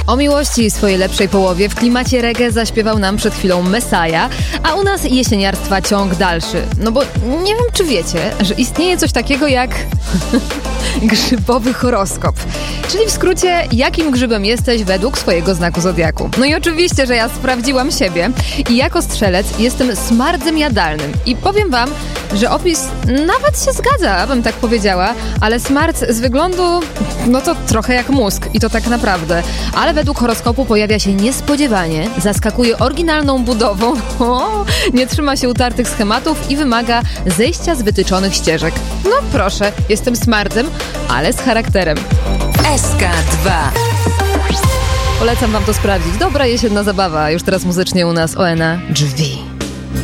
O miłości i swojej lepszej połowie w klimacie reggae zaśpiewał nam przed chwilą Messiah, a u nas jesieniarstwa ciąg dalszy. No bo nie wiem, czy wiecie, że istnieje coś takiego jak grzybowy horoskop. Czyli w skrócie, jakim grzybem jesteś według swojego znaku zodiaku. No i oczywiście, że ja sprawdziłam siebie i jako strzelec jestem smardzem jadalnym. I powiem wam, że opis nawet się zgadza, bym tak powiedziała, ale smarc z wyglądu, no to trochę jak mózg i to tak naprawdę. Ale według horoskopu pojawia się niespodziewanie, zaskakuje oryginalną budową, nie trzyma się utartych schematów i wymaga zejścia z wytyczonych ścieżek. No proszę, jestem smardzem, ale z charakterem. SK2. Polecam wam to sprawdzić. Dobra jesienna zabawa. Już teraz muzycznie u nas Oena Drzwi.